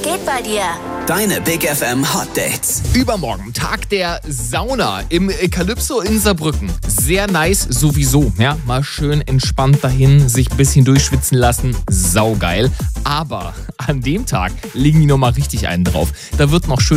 geht bei dir? Deine Big FM Hot Dates. Übermorgen, Tag der Sauna im Calypso in Saarbrücken. Sehr nice sowieso, ja. Mal schön entspannt dahin, sich ein bisschen durchschwitzen lassen. Saugeil. Aber an dem Tag legen die nochmal richtig einen drauf. Da wird noch schön